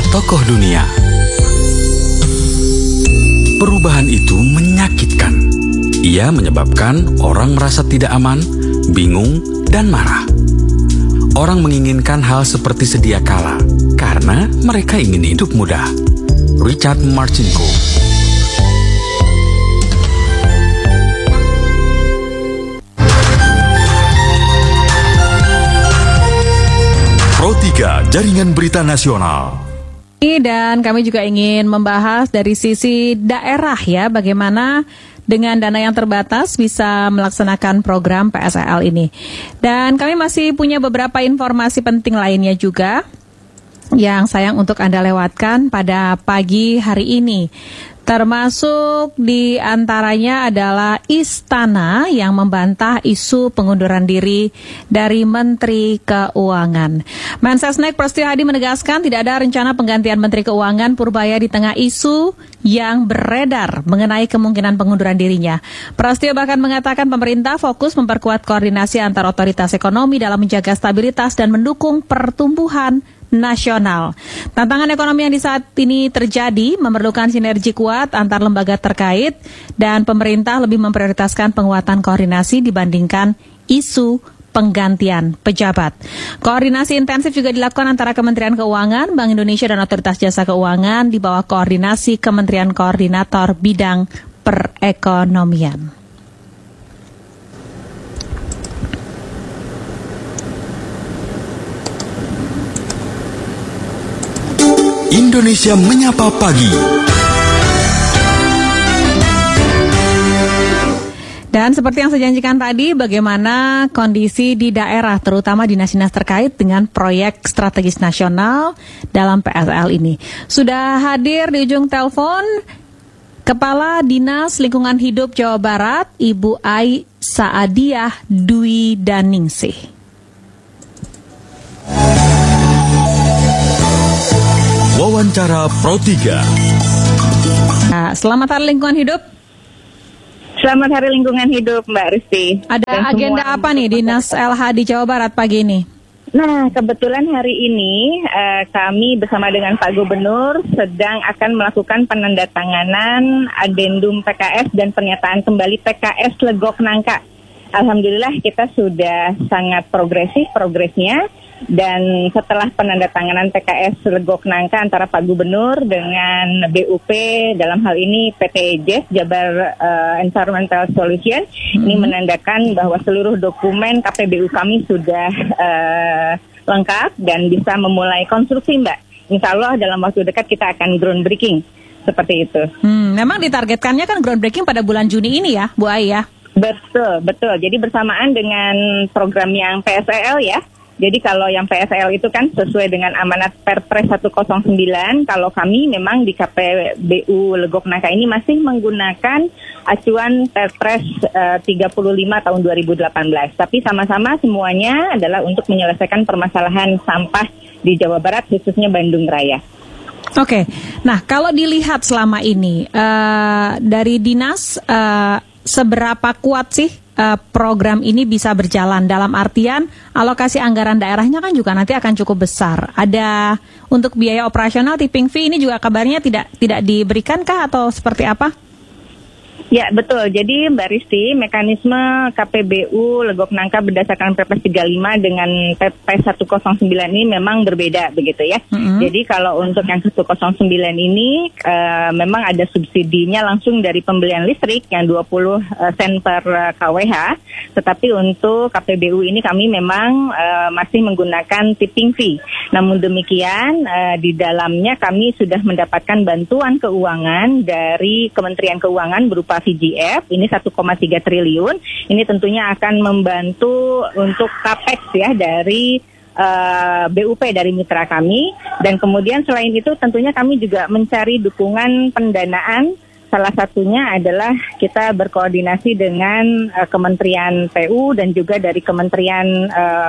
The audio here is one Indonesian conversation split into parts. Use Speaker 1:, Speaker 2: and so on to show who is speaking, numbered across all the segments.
Speaker 1: tokoh dunia. Perubahan itu menyakitkan. Ia menyebabkan orang merasa tidak aman, bingung, dan marah. Orang menginginkan hal seperti sedia kala karena mereka ingin hidup mudah. Richard Marcinko. Pro 3 Jaringan Berita Nasional.
Speaker 2: Dan kami juga ingin membahas dari sisi daerah ya, bagaimana dengan dana yang terbatas bisa melaksanakan program PSEL ini. Dan kami masih punya beberapa informasi penting lainnya juga yang sayang untuk Anda lewatkan pada pagi hari ini. Termasuk di antaranya adalah Istana yang membantah isu pengunduran diri dari Menteri Keuangan. Mensesnek Prasetyo Hadi menegaskan tidak ada rencana penggantian Menteri Keuangan Purbaya di tengah isu yang beredar mengenai kemungkinan pengunduran dirinya. Prasetyo bahkan mengatakan pemerintah fokus memperkuat koordinasi antar otoritas ekonomi dalam menjaga stabilitas dan mendukung pertumbuhan nasional. Tantangan ekonomi yang di saat ini terjadi memerlukan sinergi kuat antar lembaga terkait dan pemerintah lebih memprioritaskan penguatan koordinasi dibandingkan isu penggantian pejabat. Koordinasi intensif juga dilakukan antara Kementerian Keuangan, Bank Indonesia dan Otoritas Jasa Keuangan di bawah koordinasi Kementerian Koordinator Bidang Perekonomian.
Speaker 1: Indonesia Menyapa Pagi.
Speaker 2: Dan seperti yang saya janjikan tadi, bagaimana kondisi di daerah, terutama dinas-dinas terkait dengan proyek strategis nasional dalam PSEL ini. Sudah hadir di ujung telepon Kepala Dinas Lingkungan Hidup Jawa Barat, Ibu Ai Saadiah Dwi Daningsih.
Speaker 1: Wawancara Pro 3.
Speaker 2: Selamat Hari Lingkungan Hidup.
Speaker 3: Selamat Hari Lingkungan Hidup, Mbak Risti.
Speaker 2: Ada agenda apa nih Dinas LH di Jawa Barat pagi ini?
Speaker 3: Nah, kebetulan hari ini kami bersama dengan Pak Gubernur sedang akan melakukan penandatanganan adendum PKS dan pernyataan kembali PKS Legok Nangka. Alhamdulillah kita sudah sangat progresnya. Dan setelah penandatanganan PKS Legok Nangka antara Pak Gubernur dengan BUP dalam hal ini PT JES Jabar Environmental Solution ini menandakan bahwa seluruh dokumen KPBU kami sudah lengkap dan bisa memulai konstruksi, Mbak. Insya Allah dalam waktu dekat kita akan groundbreaking seperti itu.
Speaker 2: Memang ditargetkannya kan groundbreaking pada bulan Juni ini ya, Bu Ai ya?
Speaker 3: Betul. Jadi bersamaan dengan program yang PSEL ya. Jadi kalau yang PSEL itu kan sesuai dengan amanat Perpres 109, kalau kami memang di KPBU Legok Nangka ini masih menggunakan acuan Perpres 35 tahun 2018. Tapi sama-sama semuanya adalah untuk menyelesaikan permasalahan sampah di Jawa Barat, khususnya Bandung Raya.
Speaker 2: Oke, nah kalau dilihat selama ini dari dinas seberapa kuat sih program ini bisa berjalan, dalam artian alokasi anggaran daerahnya kan juga nanti akan cukup besar. Ada untuk biaya operasional tipping fee ini juga kabarnya tidak diberikan kah atau seperti apa?
Speaker 3: Ya, betul. Jadi Mbak Risti, mekanisme KPBU Legok Nangka berdasarkan Perpres 35 dengan PP 109 ini memang berbeda begitu ya. Jadi kalau untuk yang 109 ini memang ada subsidinya langsung dari pembelian listrik yang 20 sen per kWh. Tetapi untuk KPBU ini kami memang masih menggunakan tipping fee. Namun demikian di dalamnya kami sudah mendapatkan bantuan keuangan dari Kementerian Keuangan berupa VGF, ini 1,3 triliun. Ini tentunya akan membantu untuk capex ya dari BUP dari mitra kami. Dan kemudian selain itu tentunya kami juga mencari dukungan pendanaan. Salah satunya adalah kita berkoordinasi dengan Kementerian PU dan juga dari Kementerian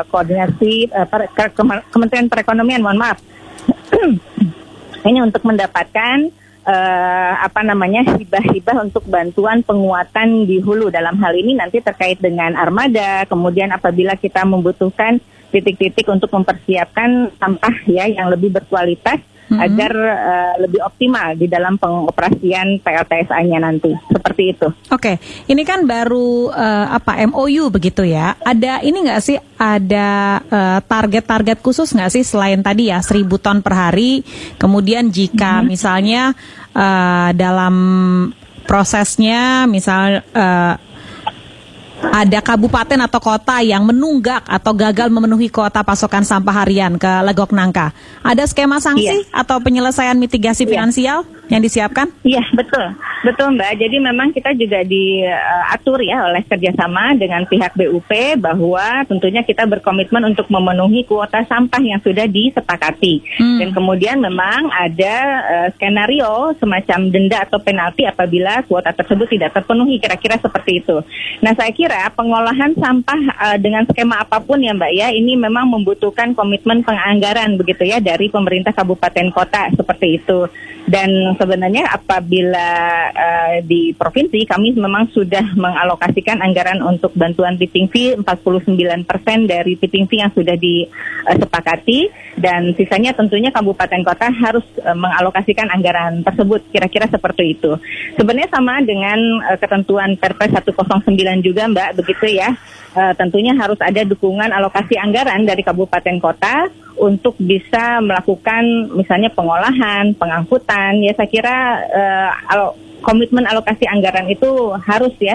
Speaker 3: Kementerian Perekonomian, mohon maaf. Ini untuk mendapatkan hibah-hibah untuk bantuan penguatan di hulu. Dalam hal ini nanti terkait dengan armada, kemudian apabila kita membutuhkan titik-titik untuk mempersiapkan sampah ya yang lebih berkualitas, agar lebih optimal di dalam pengoperasian PLTSA-nya nanti. Seperti itu.
Speaker 2: Oke, ini kan baru MOU begitu ya. Ada ini nggak sih, ada target-target khusus nggak sih selain tadi ya 1.000 ton per hari. Kemudian jika misalnya dalam prosesnya misal ada kabupaten atau kota yang menunggak atau gagal memenuhi kuota pasokan sampah harian ke Legok Nangka, ada skema sanksi atau penyelesaian mitigasi finansial yang disiapkan?
Speaker 3: Iya, betul Mbak. Jadi memang kita juga diatur ya oleh kerjasama dengan pihak BUP bahwa tentunya kita berkomitmen untuk memenuhi kuota sampah yang sudah disepakati. Dan kemudian memang ada skenario semacam denda atau penalti apabila kuota tersebut tidak terpenuhi, kira-kira seperti itu. Nah, saya kira pengolahan sampah dengan skema apapun ya Mbak ya, ini memang membutuhkan komitmen penganggaran begitu ya dari pemerintah kabupaten kota seperti itu. Dan sebenarnya apabila di provinsi kami memang sudah mengalokasikan anggaran untuk bantuan tipping fee 49% dari tipping fee yang sudah disepakati, dan sisanya tentunya kabupaten kota harus mengalokasikan anggaran tersebut, kira-kira seperti itu. Sebenarnya sama dengan ketentuan Perpres 109 juga Mbak, begitu ya. Tentunya harus ada dukungan alokasi anggaran dari kabupaten kota untuk bisa melakukan misalnya pengolahan, pengangkutan. Ya saya kira komitmen alokasi anggaran itu harus ya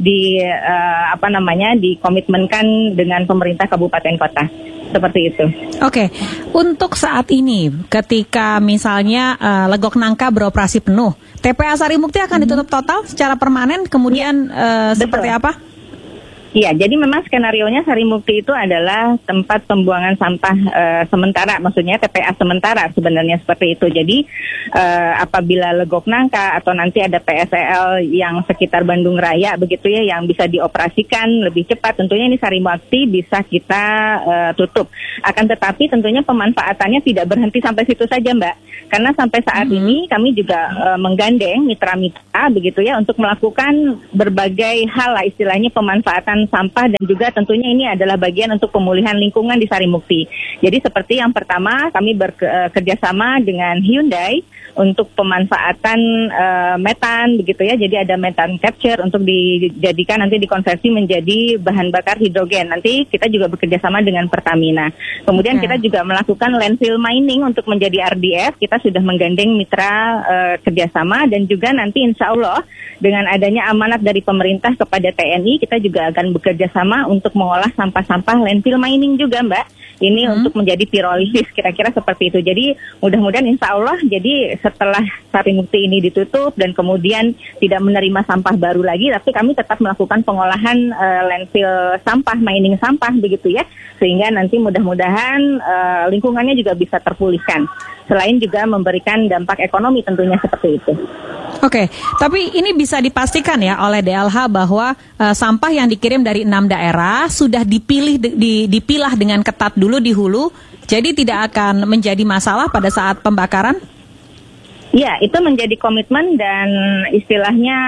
Speaker 3: dikomitmenkan dengan pemerintah kabupaten kota. Seperti itu. Oke,
Speaker 2: untuk saat ini ketika misalnya Legok Nangka beroperasi penuh, TPA Sarimukti akan ditutup total secara permanen, kemudian seperti apa?
Speaker 3: Iya, jadi memang skenarionya Sarimukti itu adalah tempat pembuangan sampah sementara, maksudnya TPA sementara sebenarnya seperti itu. Jadi apabila Legok Nangka atau nanti ada PSEL yang sekitar Bandung Raya begitu ya, yang bisa dioperasikan lebih cepat, tentunya ini Sarimukti bisa kita tutup. Akan tetapi tentunya pemanfaatannya tidak berhenti sampai situ saja Mbak, karena sampai saat ini kami juga menggandeng mitra-mitra begitu ya untuk melakukan berbagai hal lah, istilahnya pemanfaatan sampah, dan juga tentunya ini adalah bagian untuk pemulihan lingkungan di Sarimukti. Jadi seperti yang pertama kami bekerjasama dengan Hyundai untuk pemanfaatan metan begitu ya. Jadi ada metan capture untuk dijadikan nanti dikonversi menjadi bahan bakar hidrogen. Nanti kita juga bekerjasama dengan Pertamina. Kemudian kita juga melakukan landfill mining untuk menjadi RDF. Kita sudah menggandeng mitra kerjasama, dan juga nanti insya Allah dengan adanya amanat dari pemerintah kepada TNI, kita juga akan bekerja sama untuk mengolah sampah-sampah landfill mining juga Mbak. Ini untuk menjadi pirolisis, kira-kira seperti itu. Jadi mudah-mudahan insya Allah, jadi setelah Sarimukti ini ditutup dan kemudian tidak menerima sampah baru lagi, tapi kami tetap melakukan pengolahan landfill sampah, mining sampah begitu ya. Sehingga nanti mudah-mudahan lingkungannya juga bisa terpulihkan. Selain juga memberikan dampak ekonomi tentunya seperti itu.
Speaker 2: Oke, tapi ini bisa dipastikan ya oleh DLH bahwa sampah yang dikirim dari 6 daerah sudah dipilah dengan ketat dulu di hulu, jadi tidak akan menjadi masalah pada saat pembakaran?
Speaker 3: Ya, itu menjadi komitmen dan istilahnya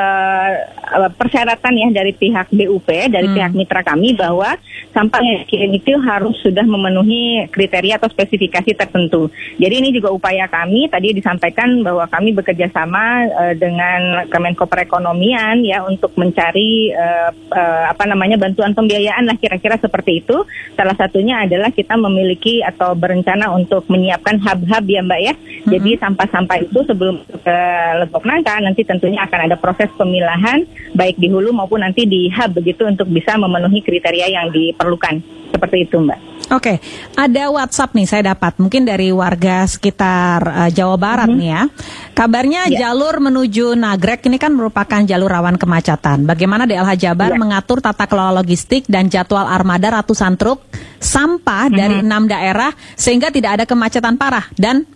Speaker 3: persyaratan ya dari pihak BUP, dari pihak mitra kami, bahwa sampah yang dikirim itu harus sudah memenuhi kriteria atau spesifikasi tertentu. Jadi ini juga upaya kami, tadi disampaikan bahwa kami bekerja sama dengan Kemenko Perekonomian ya untuk mencari bantuan pembiayaan lah, kira-kira seperti itu. Salah satunya adalah kita memiliki atau berencana untuk menyiapkan hub-hub ya Mbak ya. Jadi sampah-sampah itu sebelum ke Legok Nangka nanti tentunya akan ada proses pemilahan baik di hulu maupun nanti di hub begitu untuk bisa memenuhi kriteria yang diperlukan. Seperti itu Mbak.
Speaker 2: Oke, ada WhatsApp nih saya dapat mungkin dari warga sekitar Jawa Barat nih ya. Kabarnya jalur menuju Nagrek ini kan merupakan jalur rawan kemacetan. Bagaimana DLH Jabar mengatur tata kelola logistik dan jadwal armada ratusan truk sampah dari 6 daerah sehingga tidak ada kemacetan parah dan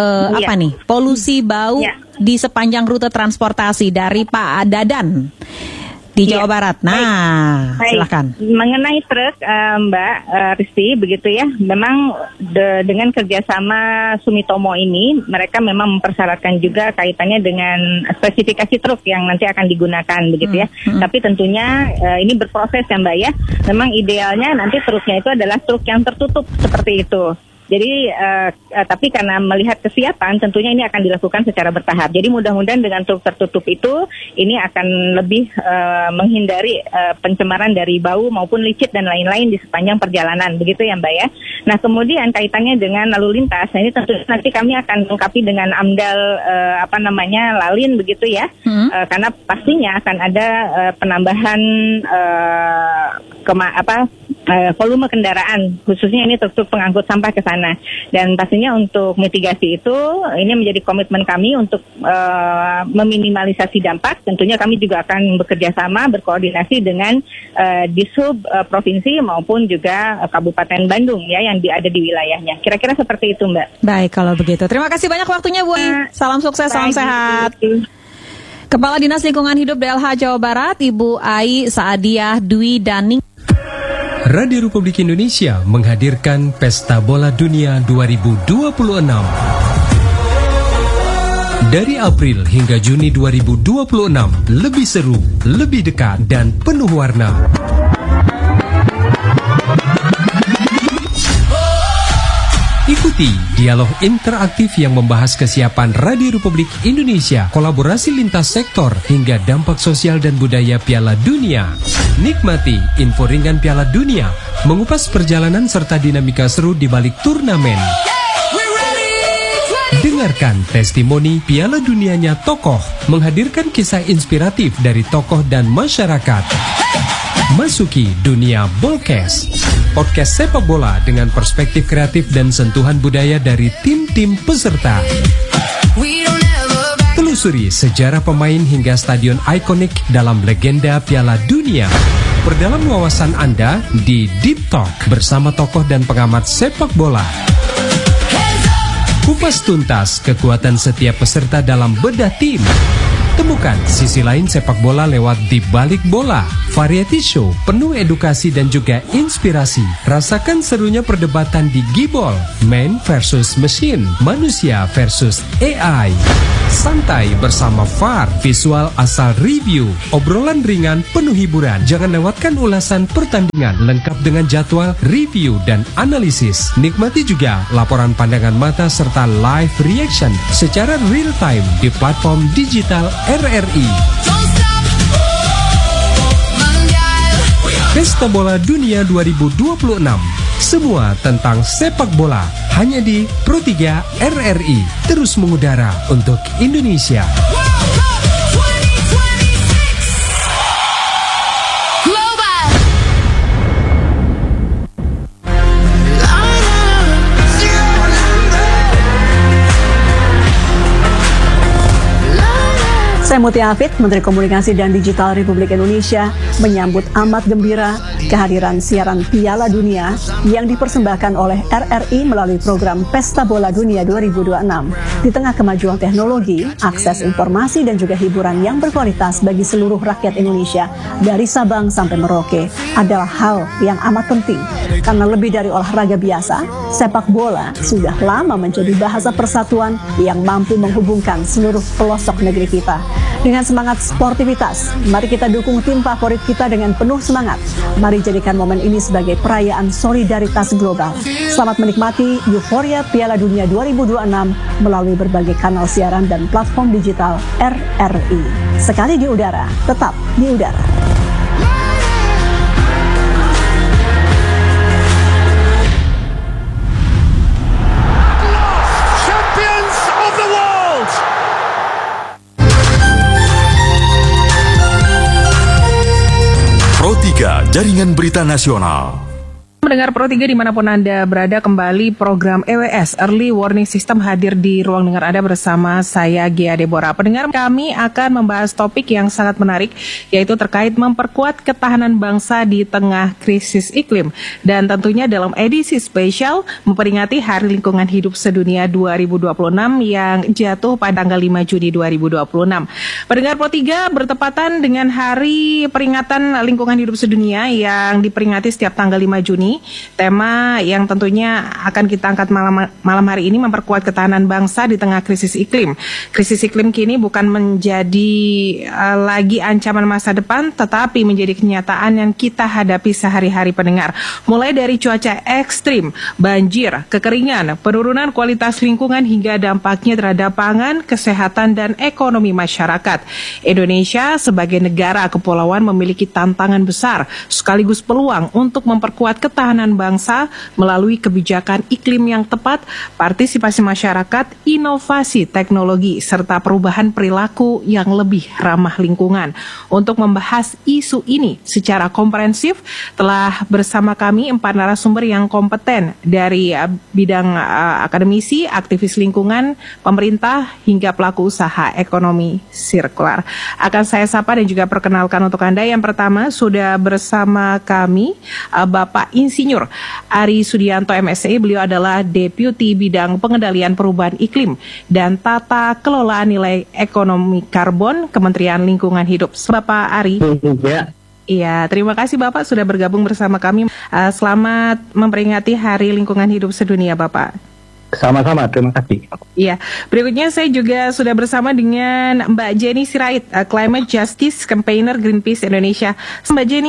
Speaker 2: polusi bau di sepanjang rute transportasi dari Pak Dadan di Jawa Barat. Nah, silakan.
Speaker 3: Mengenai truk, Mbak Risti, begitu ya. Memang dengan kerjasama Sumitomo ini, mereka memang mempersyaratkan juga kaitannya dengan spesifikasi truk yang nanti akan digunakan, begitu ya. Tapi tentunya ini berproses ya Mbak ya. Memang idealnya nanti truknya itu adalah truk yang tertutup seperti itu. Jadi tapi karena melihat kesiapan, tentunya ini akan dilakukan secara bertahap. Jadi mudah-mudahan dengan truk tertutup itu, ini akan lebih menghindari pencemaran dari bau maupun licin dan lain-lain di sepanjang perjalanan, begitu ya Mbak ya. Nah kemudian kaitannya dengan lalu lintas, nah ini tentu nanti kami akan lengkapi dengan AMDAL Lalin begitu ya, karena pastinya akan ada penambahan volume kendaraan, khususnya ini truk-truk pengangkut sampah ke sana. Dan pastinya untuk mitigasi itu, ini menjadi komitmen kami untuk meminimalisasi dampak. Tentunya kami juga akan bekerja sama, berkoordinasi dengan Dishub provinsi maupun juga Kabupaten Bandung ya yang ada di wilayahnya. Kira-kira seperti itu Mbak.
Speaker 2: Baik kalau begitu. Terima kasih banyak waktunya Bu. Salam sukses, salam sehat. Kepala Dinas Lingkungan Hidup DLH Jawa Barat, Ibu Ai Saadiah Dwi Daning.
Speaker 4: Radio Republik Indonesia menghadirkan Pesta Bola Dunia 2026. Dari April hingga Juni 2026, lebih seru, lebih dekat, dan penuh warna. Ikuti dialog interaktif yang membahas kesiapan Radio Republik Indonesia, kolaborasi lintas sektor, hingga dampak sosial dan budaya Piala Dunia. Nikmati info ringan Piala Dunia, mengupas perjalanan serta dinamika seru di balik turnamen. Dengarkan testimoni Piala Dunianya tokoh, menghadirkan kisah inspiratif dari tokoh dan masyarakat. Masuki dunia Bolkes, podcast sepak bola dengan perspektif kreatif dan sentuhan budaya dari tim-tim peserta. Telusuri sejarah pemain hingga stadion ikonik dalam legenda Piala Dunia. Perdalam wawasan Anda di Deep Talk bersama tokoh dan pengamat sepak bola. Kupas tuntas kekuatan setiap peserta dalam bedah tim. Temukan sisi lain sepak bola lewat Di Balik Bola, variety show penuh edukasi dan juga inspirasi. Rasakan serunya perdebatan di Gibol, man versus machine, manusia versus AI. Santai bersama VAR, visual asal review, obrolan ringan penuh hiburan. Jangan lewatkan ulasan pertandingan lengkap dengan jadwal, review, dan analisis. Nikmati juga laporan pandangan mata serta live reaction secara real time di platform digital RRI. Pesta Bola Dunia 2026. Semua tentang sepak bola hanya di Pro 3 RRI. Terus mengudara untuk Indonesia.
Speaker 5: Saya Mutia Hafid, Menteri Komunikasi dan Digital Republik Indonesia, menyambut amat gembira kehadiran siaran Piala Dunia yang dipersembahkan oleh RRI melalui program Pesta Bola Dunia 2026. Di tengah kemajuan teknologi, akses informasi dan juga hiburan yang berkualitas bagi seluruh rakyat Indonesia dari Sabang sampai Merauke adalah hal yang amat penting. Karena lebih dari olahraga biasa, sepak bola sudah lama menjadi bahasa persatuan yang mampu menghubungkan seluruh pelosok negeri kita. Dengan semangat sportivitas, mari kita dukung tim favorit kita dengan penuh semangat. Mari jadikan momen ini sebagai perayaan solidaritas global. Selamat menikmati euforia Piala Dunia 2026 melalui berbagai kanal siaran dan platform digital RRI. Sekali di udara, tetap di udara.
Speaker 1: Pro 3 Jaringan Berita Nasional.
Speaker 6: Mendengar Pro 3 dimanapun Anda berada, kembali program EWS Early Warning System hadir di ruang dengar Anda bersama saya Gia Deborah. Pendengar, kami akan membahas topik yang sangat menarik, yaitu terkait memperkuat ketahanan bangsa di tengah krisis iklim. Dan tentunya dalam edisi spesial memperingati Hari Lingkungan Hidup Sedunia 2026 yang jatuh pada tanggal 5 Juni 2026. Pendengar, Pro 3 bertepatan dengan Hari Peringatan Lingkungan Hidup Sedunia yang diperingati setiap tanggal 5 Juni. ini. Tema yang tentunya akan kita angkat malam hari ini, memperkuat ketahanan bangsa di tengah krisis iklim. Krisis iklim kini bukan menjadi lagi ancaman masa depan, tetapi menjadi kenyataan yang kita hadapi sehari-hari pendengar. Mulai dari cuaca ekstrim, banjir, kekeringan, penurunan kualitas lingkungan hingga dampaknya terhadap pangan, kesehatan, dan ekonomi masyarakat. Indonesia sebagai negara kepulauan memiliki tantangan besar sekaligus peluang untuk memperkuat ketahanan bangsa melalui kebijakan iklim yang tepat, partisipasi masyarakat, inovasi teknologi, serta perubahan perilaku yang lebih ramah lingkungan. Untuk membahas isu ini secara komprehensif, telah bersama kami 4 narasumber yang kompeten dari bidang akademisi, aktivis lingkungan, pemerintah, hingga pelaku usaha ekonomi sirkular. Akan saya sapa dan juga perkenalkan untuk Anda. Yang pertama sudah bersama kami Bapak Insinyur Ari Sudianto MSc. Beliau adalah Deputi Bidang Pengendalian Perubahan Iklim dan Tata Kelola Nilai Ekonomi Karbon Kementerian Lingkungan Hidup. Bapak Ari. Iya, terima kasih Bapak sudah bergabung bersama kami. Selamat memperingati Hari Lingkungan Hidup Sedunia, Bapak.
Speaker 7: Sama-sama, terima kasih.
Speaker 6: Iya, berikutnya saya juga sudah bersama dengan Mbak Jenny Sirait, Climate Justice Campaigner Greenpeace Indonesia. Mbak Jenny.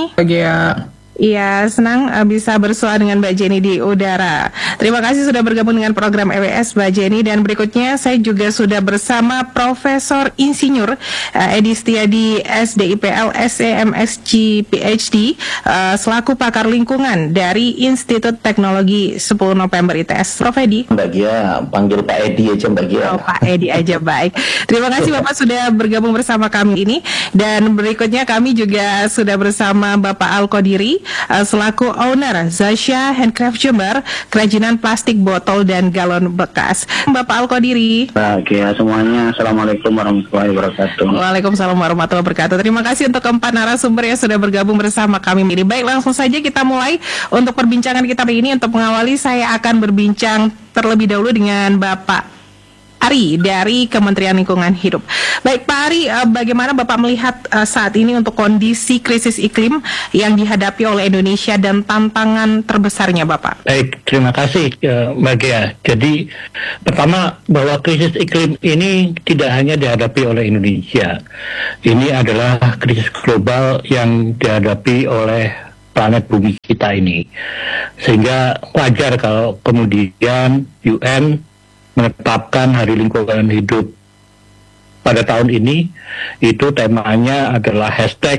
Speaker 6: Iya, senang bisa bersua dengan Mbak Jenny di udara. Terima kasih sudah bergabung dengan program EWS, Mbak Jenny. Dan berikutnya saya juga sudah bersama Profesor Insinyur Edi Setiadi SDIPL SEMSG PhD selaku pakar lingkungan dari Institut Teknologi 10 November ITS. Prof Edi.
Speaker 7: Mbak Gia, panggil Pak Edi aja Mbak Gia.
Speaker 6: Oh, Pak Edi aja, baik. Terima kasih Bapak sudah bergabung bersama kami ini. Dan berikutnya kami juga sudah bersama Bapak Al-Qadiri selaku owner Zasya Handcraft Jember, kerajinan plastik botol dan galon bekas. Bapak Al-Qadiri.
Speaker 7: Baik ya semuanya, Assalamualaikum warahmatullahi wabarakatuh.
Speaker 6: Waalaikumsalam warahmatullahi wabarakatuh. Terima kasih untuk keempat narasumber yang sudah bergabung bersama kami ini. Baik, langsung saja kita mulai untuk perbincangan kita hari ini. Untuk mengawali, saya akan berbincang terlebih dahulu dengan Bapak Ari dari Kementerian Lingkungan Hidup. Baik Pak Ari, bagaimana Bapak melihat saat ini untuk kondisi krisis iklim yang dihadapi oleh Indonesia dan tantangan terbesarnya Bapak?
Speaker 7: Baik, terima kasih Mbak Gia. Jadi pertama bahwa krisis iklim ini tidak hanya dihadapi oleh Indonesia. Ini adalah krisis global yang dihadapi oleh planet bumi kita ini. Sehingga wajar kalau kemudian UN menetapkan Hari Lingkungan Hidup pada tahun ini, itu temanya adalah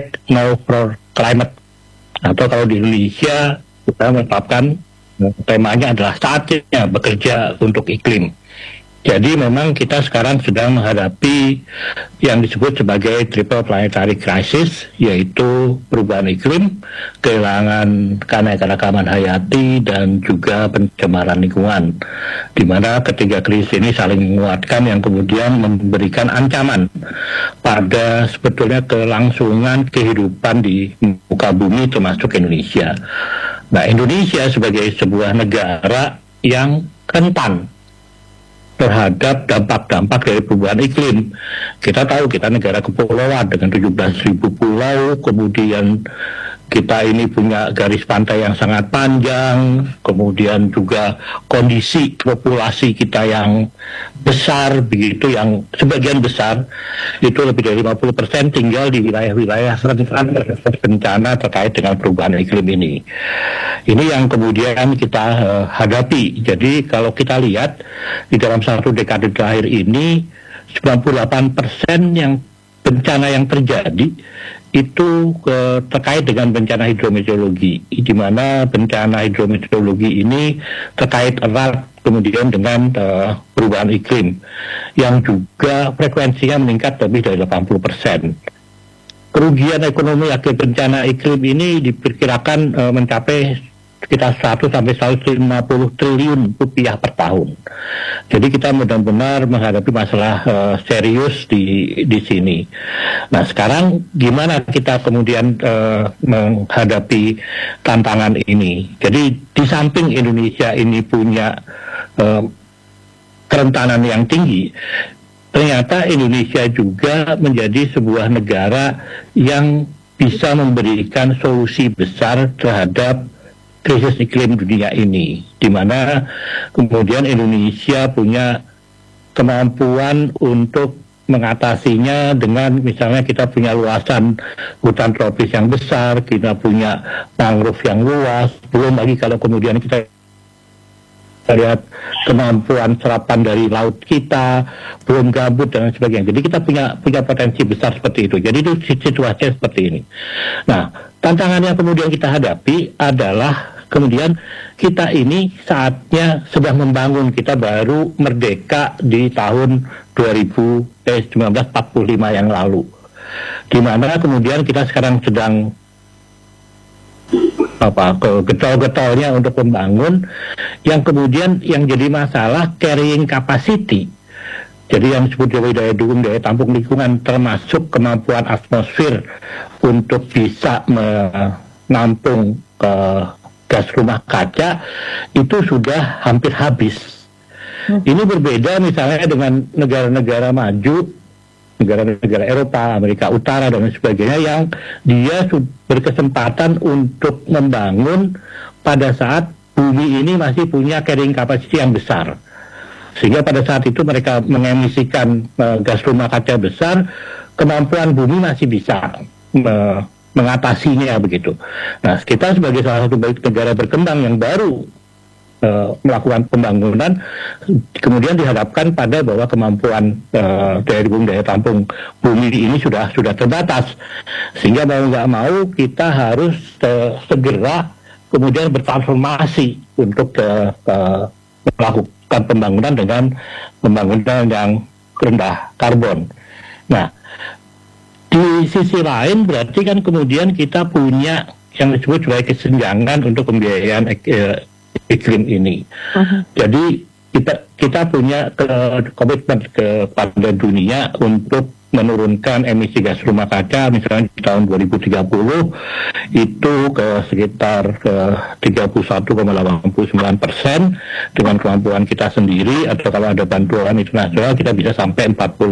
Speaker 7: #NoForClimate, atau kalau di Indonesia kita menetapkan temanya adalah saatnya bekerja untuk iklim. Jadi memang kita sekarang sedang menghadapi yang disebut sebagai triple planetary crisis, yaitu perubahan iklim, kehilangan keanekaragaman hayati, dan juga pencemaran lingkungan. Di mana ketiga krisis ini saling menguatkan yang kemudian memberikan ancaman pada sebetulnya kelangsungan kehidupan di muka bumi termasuk Indonesia. Nah, Indonesia sebagai sebuah negara yang rentan terhadap dampak-dampak dari perubahan iklim. Kita tahu kita negara kepulauan dengan 17.000 pulau, kemudian kita ini punya garis pantai yang sangat panjang, kemudian juga kondisi populasi kita yang besar, begitu, yang sebagian besar itu lebih dari 50% tinggal di wilayah-wilayah rentan bencana terkait dengan perubahan iklim ini. Ini yang kemudian kita hadapi. Jadi kalau kita lihat di dalam satu dekade terakhir ini, 98% yang bencana yang terjadi itu terkait dengan bencana hidrometeorologi, di mana bencana hidrometeorologi ini terkait erat kemudian dengan perubahan iklim yang juga frekuensinya meningkat lebih dari 80%. Kerugian ekonomi akibat bencana iklim ini diperkirakan mencapai sekitar 100 sampai 150 triliun rupiah per tahun. Jadi kita benar-benar menghadapi masalah serius di sini. Nah, sekarang gimana kita kemudian menghadapi tantangan ini? Jadi di samping Indonesia ini punya kerentanan yang tinggi, ternyata Indonesia juga menjadi sebuah negara yang bisa memberikan solusi besar terhadap krisis iklim dunia ini, di mana kemudian Indonesia punya kemampuan untuk mengatasinya dengan misalnya kita punya luasan hutan tropis yang besar, kita punya mangrove yang luas, belum lagi kalau kemudian kita lihat kemampuan serapan dari laut kita, belum gambut dan sebagainya. Jadi kita punya potensi besar seperti itu. Jadi itu situasinya seperti ini. Nah, tantangan yang kemudian kita hadapi adalah kemudian kita ini saatnya sedang membangun, kita baru merdeka di tahun 1945 yang lalu, di mana kemudian kita sekarang sedang getol-getolnya untuk membangun, yang kemudian yang jadi masalah carrying capacity. Jadi yang disebut daya dukung, daya tampung lingkungan, termasuk kemampuan atmosfer untuk bisa menampung gas rumah kaca, itu sudah hampir habis. Ini berbeda misalnya dengan negara-negara maju, negara-negara Eropa, Amerika Utara dan sebagainya, yang dia berkesempatan untuk membangun pada saat bumi ini masih punya carrying capacity yang besar, sehingga pada saat itu mereka mengemisikan gas rumah kaca besar, kemampuan bumi masih bisa mengatasinya begitu. Nah, kita sebagai salah satu negara berkembang yang baru melakukan pembangunan, kemudian dihadapkan pada bahwa kemampuan daya tampung bumi ini sudah terbatas, sehingga mau nggak mau kita harus segera kemudian bertransformasi untuk melakukan pembangunan dengan pembangunan yang rendah karbon. Nah, di sisi lain berarti kan kemudian kita punya yang disebut sebagai kesenjangan untuk pembiayaan iklim ini. Jadi kita punya komitmen kepada dunia untuk menurunkan emisi gas rumah kaca, misalnya di tahun 2030 itu ke sekitar 31,89% dengan kemampuan kita sendiri, atau kalau ada bantuan internasional kita bisa sampai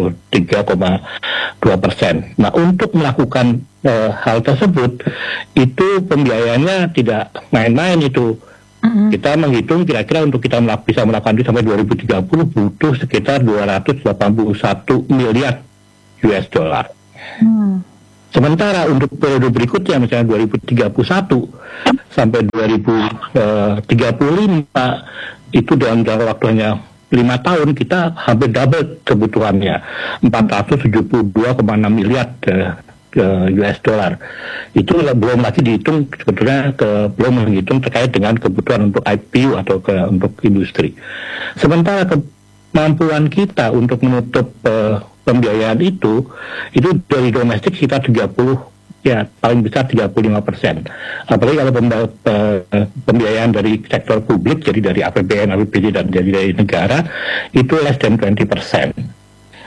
Speaker 7: 43,2%. Nah, untuk melakukan hal tersebut itu pembiayaannya tidak main-main itu. Kita menghitung kira-kira untuk kita bisa melakukan itu sampai 2030 butuh sekitar 281 miliar US dollar. Sementara untuk periode berikutnya, misalnya 2031 sampai 2035, itu dalam jangka waktunya 5 tahun, kita hampir double kebutuhannya, 472,6 miliar US dollar. Itu belum lagi dihitung sebetulnya belum menghitung terkait dengan kebutuhan untuk IPU atau untuk industri. Sementara kemampuan kita untuk menutup pembiayaan itu dari domestik sekitar 30, ya paling besar 35%. Apalagi kalau pembiayaan dari sektor publik, jadi dari APBN, APBD dan dari negara, itu less than 20%.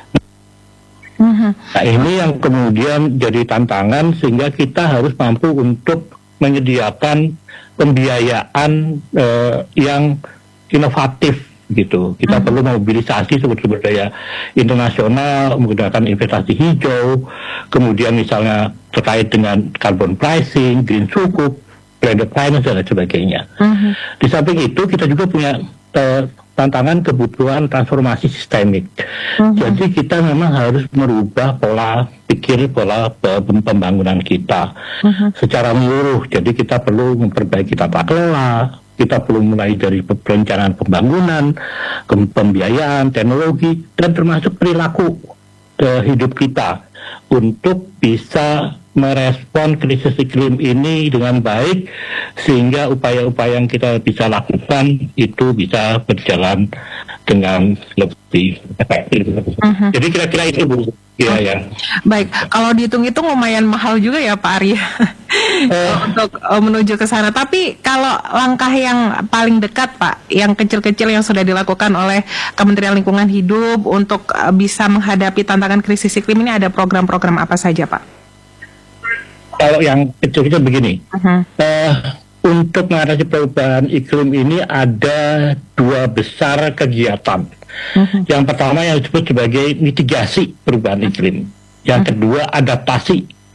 Speaker 7: Nah, ini yang kemudian jadi tantangan, sehingga kita harus mampu untuk menyediakan pembiayaan yang inovatif gitu. Kita perlu mobilisasi sumber daya internasional, menggunakan investasi hijau, kemudian misalnya terkait dengan carbon pricing, green sukuk, blended finance dan sebagainya. Di samping itu kita juga punya tantangan kebutuhan transformasi sistemik. Jadi kita memang harus merubah pola pikir, pola pembangunan kita secara menyeluruh. Jadi kita perlu memperbaiki tata kelola, kita perlu mulai dari perencanaan pembangunan, pembiayaan, teknologi, dan termasuk perilaku hidup kita untuk bisa merespon krisis iklim ini dengan baik, sehingga upaya-upaya yang kita bisa lakukan itu bisa berjalan dengan lebih efektif. Jadi kira-kira itu, Bu. Ya.
Speaker 6: Baik, kalau dihitung-hitung lumayan mahal juga ya Pak Arya untuk menuju ke sana. Tapi kalau langkah yang paling dekat Pak, yang kecil-kecil yang sudah dilakukan oleh Kementerian Lingkungan Hidup untuk bisa menghadapi tantangan krisis iklim ini, ada program-program apa saja Pak?
Speaker 7: Kalau yang kecil-kecil begini, untuk mengatasi perubahan iklim ini ada 2 besar kegiatan. Yang pertama yang disebut sebagai mitigasi perubahan iklim. Yang kedua adaptasi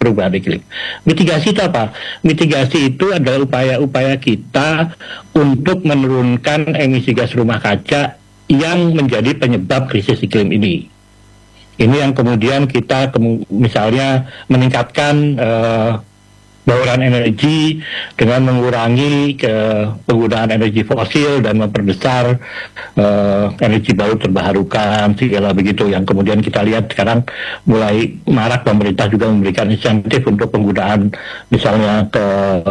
Speaker 7: perubahan iklim. Mitigasi itu apa? Mitigasi itu adalah upaya-upaya kita untuk menurunkan emisi gas rumah kaca yang menjadi penyebab krisis iklim ini. Ini yang kemudian kita misalnya meningkatkan bauran energi dengan mengurangi penggunaan energi fosil dan memperbesar energi baru terbarukan segala begitu, yang kemudian kita lihat sekarang mulai marak pemerintah juga memberikan insentif untuk penggunaan misalnya ke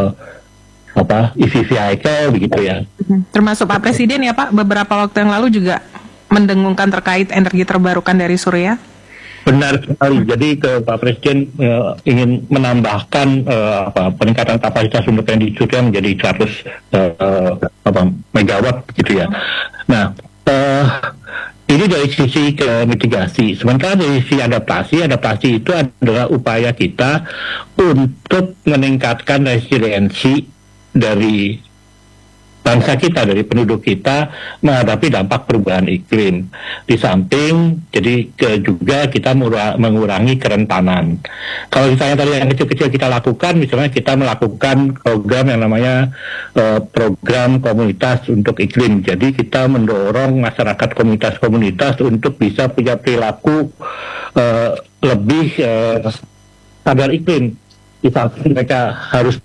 Speaker 7: EV vehicle begitu ya.
Speaker 6: Termasuk Pak Presiden ya Pak, beberapa waktu yang lalu juga mendengungkan terkait energi terbarukan dari surya.
Speaker 7: Benar sekali. Jadi Pak Presiden ingin menambahkan peningkatan kapasitas untuk energi surya menjadi 100 megawatt gitu ya. Nah, ini dari sisi mitigasi. Sementara dari sisi adaptasi itu adalah upaya kita untuk meningkatkan resiliensi dari bangsa kita, dari penduduk kita menghadapi dampak perubahan iklim. Di samping, jadi juga kita mengurangi kerentanan. Kalau misalnya tadi yang kecil-kecil kita lakukan, misalnya kita melakukan program yang namanya program komunitas untuk iklim. Jadi kita mendorong masyarakat komunitas-komunitas untuk bisa punya perilaku lebih sadar iklim. Di samping mereka harus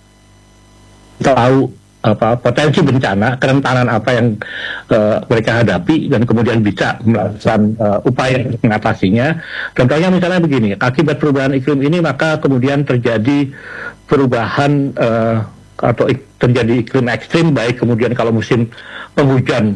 Speaker 7: tahu potensi bencana, kerentanan apa yang mereka hadapi, dan kemudian bisa melakukan upaya mengatasinya. Contohnya misalnya begini, akibat perubahan iklim ini maka kemudian terjadi perubahan atau terjadi iklim ekstrim, baik kemudian kalau musim penghujan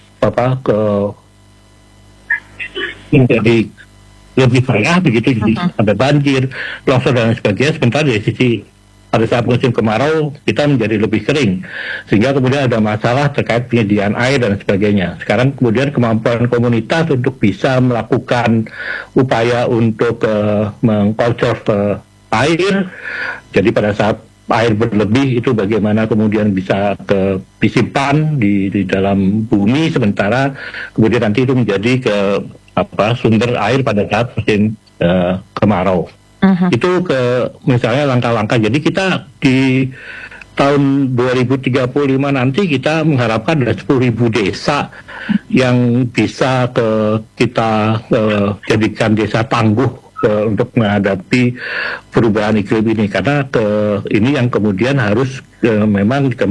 Speaker 7: menjadi lebih parah begitu, jadi ada banjir, longsor dan sebagainya. Sementara dari sisi pada saat musim kemarau kita menjadi lebih kering, sehingga kemudian ada masalah terkait penyediaan air dan sebagainya. Sekarang kemudian kemampuan komunitas untuk bisa melakukan upaya untuk mengkonserv air. Jadi pada saat air berlebih itu bagaimana kemudian bisa disimpan di dalam bumi, sementara kemudian nanti itu menjadi sumber air pada saat musim kemarau. Itu misalnya langkah-langkah. Jadi kita di tahun 2035 nanti kita mengharapkan ada 10.000 desa yang bisa kita jadikan desa tangguh untuk menghadapi perubahan iklim ini. Karena ini yang kemudian harus memang